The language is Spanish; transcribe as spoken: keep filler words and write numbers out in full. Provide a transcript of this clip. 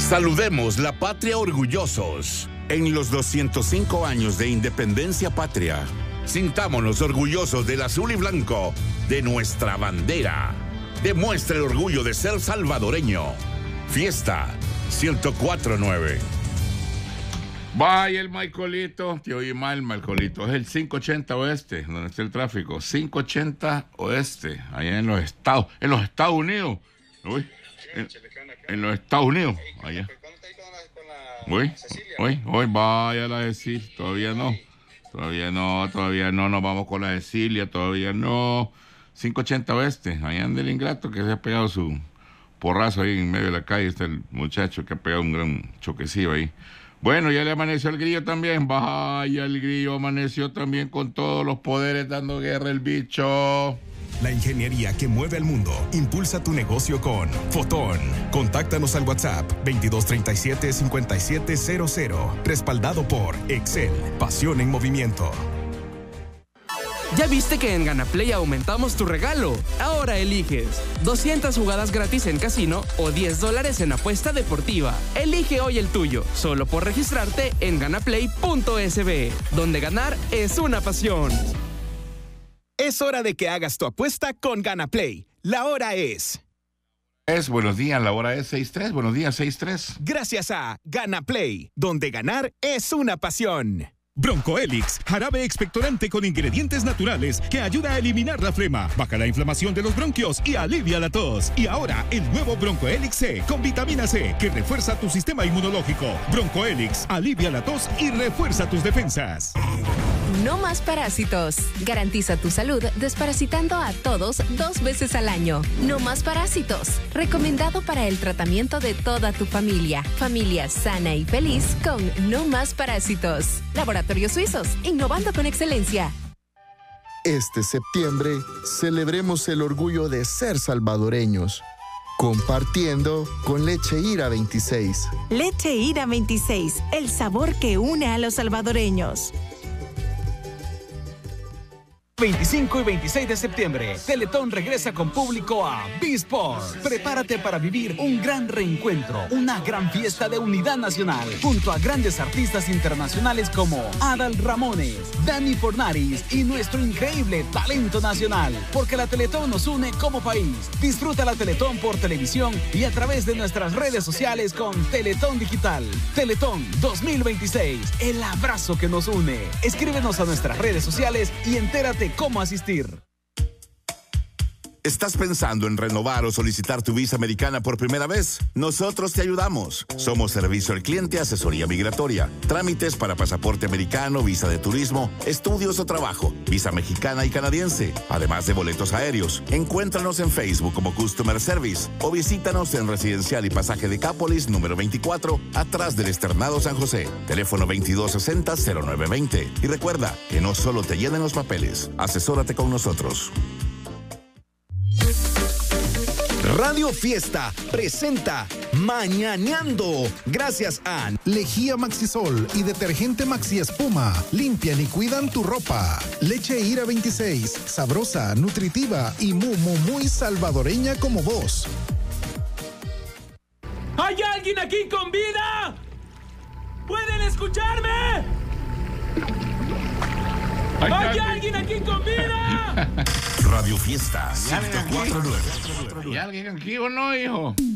Saludemos la patria orgullosos. En los doscientos cinco años de independencia patria, sintámonos orgullosos del azul y blanco de nuestra bandera. Demuestra el orgullo de ser salvadoreño. Fiesta ciento cuatro punto nueve. Vaya el Michaelito, te oí mal, Michaelito. Es el quinientos ochenta Oeste, donde está el tráfico. quinientos ochenta Oeste, allá en los Estados, en los Estados Unidos. Uy, en, en los Estados Unidos, allá. Uy, uy, uy, vaya la de Cecilia, todavía no. Todavía no, todavía no, nos vamos con la de Cecilia, todavía no. quinientos ochenta Oeste, allá en el Ingrato, que se ha pegado su porrazo ahí en medio de la calle. Está el muchacho que ha pegado un gran choquecillo ahí. Bueno, ya le amaneció el grillo también. Vaya, el grillo amaneció también con todos los poderes dando guerra el bicho. La ingeniería que mueve el mundo. Impulsa tu negocio con Fotón. Contáctanos al WhatsApp veintidós treinta y siete cincuenta y siete cero cero. Respaldado por Excel. Pasión en movimiento. ¿Ya viste que en GanaPlay aumentamos tu regalo? Ahora eliges doscientas jugadas gratis en casino o diez dólares en apuesta deportiva. Elige hoy el tuyo, solo por registrarte en ganaplay punto es be, donde ganar es una pasión. Es hora de que hagas tu apuesta con GanaPlay. La hora es... Es buenos días, la hora es seis tres. Buenos días, seis tres. Gracias a GanaPlay, donde ganar es una pasión. Broncoelix, jarabe expectorante con ingredientes naturales que ayuda a eliminar la flema, baja la inflamación de los bronquios y alivia la tos. Y ahora, el nuevo Broncoelix C con vitamina C que refuerza tu sistema inmunológico. Broncoelix, alivia la tos y refuerza tus defensas. No más parásitos. Garantiza tu salud desparasitando a todos dos veces al año. No más parásitos. Recomendado para el tratamiento de toda tu familia. Familia sana y feliz con No más parásitos. Laboratorios Suizos, innovando con excelencia. Este septiembre, celebremos el orgullo de ser salvadoreños. Compartiendo con Leche Ira veintiséis. Leche Ira veintiséis, el sabor que une a los salvadoreños. veinticinco y veintiséis de septiembre, Teletón regresa con público a B-Sport. Prepárate para vivir un gran reencuentro, una gran fiesta de unidad nacional, junto a grandes artistas internacionales como Adal Ramones, Dani Fornaris y nuestro increíble talento nacional, porque la Teletón nos une como país. Disfruta la Teletón por televisión y a través de nuestras redes sociales con Teletón Digital. Teletón dos mil veintiséis, el abrazo que nos une. Escríbenos a nuestras redes sociales y entérate cómo asistir. ¿Estás pensando en renovar o solicitar tu visa americana por primera vez? Nosotros te ayudamos. Somos servicio al cliente, asesoría migratoria, trámites para pasaporte americano, visa de turismo, estudios o trabajo, visa mexicana y canadiense, además de boletos aéreos. Encuéntranos en Facebook como Customer Service o visítanos en Residencial y Pasaje de Cápolis, número veinticuatro, atrás del Externado San José. Teléfono veintidós sesenta cero nueve veinte. Y recuerda que no solo te llenen los papeles, asesórate con nosotros. Radio Fiesta presenta Mañaneando. Gracias a Lejía Maxisol y detergente Maxi Espuma. Limpian y cuidan tu ropa. Leche Ira veintiséis. Sabrosa, nutritiva y muy, muy, muy salvadoreña como vos. ¿Hay alguien aquí con vida? ¿Pueden escucharme? ¿Hay, ¿Hay alguien aquí con vida? Radio Fiesta ciento cuatro punto nueve. ¿Hay alguien aquí o no, hijo?